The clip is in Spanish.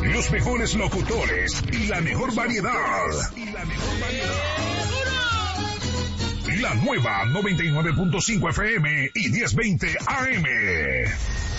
Los mejores locutores y la mejor variedad. La nueva 99.5 FM y 1020 AM.